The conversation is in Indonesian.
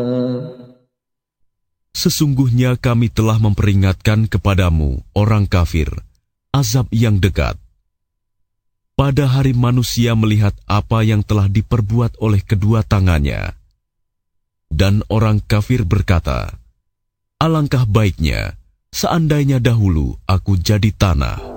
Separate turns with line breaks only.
Sesungguhnya kami telah memperingatkan kepadamu, orang kafir, azab yang dekat. Pada hari manusia melihat apa yang telah diperbuat oleh kedua tangannya. Dan orang kafir berkata, alangkah baiknya seandainya dahulu aku jadi tanah.